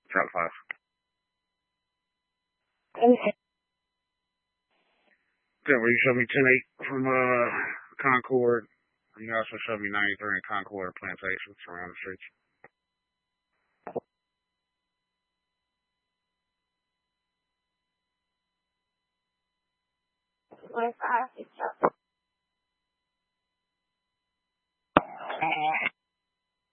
Drop 5. Okay. Okay, where you showed me 10-8 from Concord. You also showed me 93 in Concord Plantations around the streets. 25.